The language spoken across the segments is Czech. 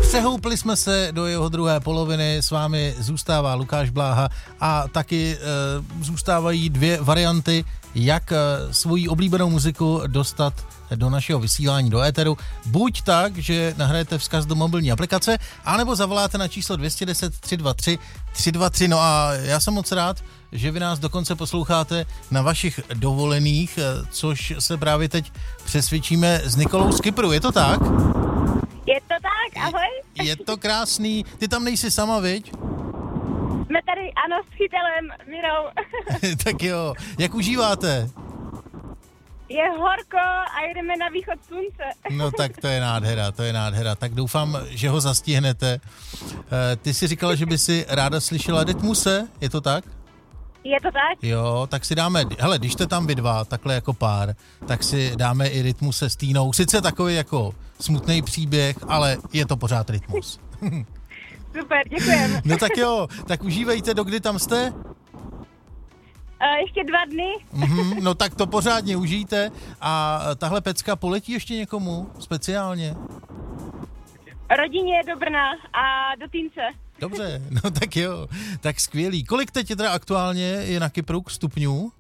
Přehoupli jsme se do jeho druhé poloviny, s vámi zůstává Lukáš Bláha a taky zůstávají dvě varianty, jak svoji oblíbenou muziku dostat do našeho vysílání do éteru. Buď tak, že nahrajete vzkaz do mobilní aplikace, anebo zavoláte na číslo 210 323 323. No a já jsem moc rád, že vy nás dokonce posloucháte na vašich dovolených, což se právě teď přesvědčíme s Nikolou z Kypru. Je to tak? Je to tak, ahoj. Je to krásný. Ty tam nejsi sama, viď? Jsme tady, ano, s chytelem, Mirou. Tak jo, jak užíváte? Je horko a jdeme na východ slunce. No tak to je nádhera. Tak doufám, že ho zastihnete. Ty jsi říkala, že by si ráda slyšela Rytmuse, je to tak? Je to tak? Jo, tak si dáme, hele, když jste tam vy dva, takhle jako pár, tak si dáme i Rytmuse s Týnou. Sice takový jako smutný příběh, ale je to pořád Rytmus. Super, děkujem. No tak jo, tak užívejte, dokdy tam jste? Ještě 2 dny. No tak to pořádně užijte. A tahle pecka poletí ještě někomu speciálně? Rodině do Brna a do Týnce. Dobře, no tak jo, tak skvělý. Kolik teď teda aktuálně je na Kypru k stupňů?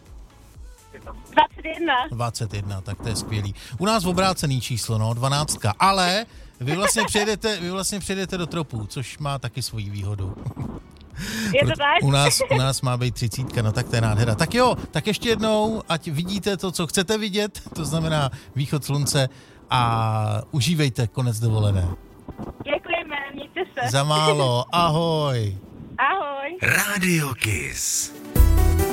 21. 21, tak to je skvělý. U nás obrácený číslo, no, 12. Ale vy vlastně přijedete do tropů, což má taky svoji výhodu. Je to tak? U nás má být 30, no tak to je nádhera. Tak jo, tak ještě jednou, ať vidíte to, co chcete vidět, to znamená východ slunce a užívejte konec dovolené. Děkujeme, mějte se. Za málo, ahoj. Ahoj. Radio Kiss.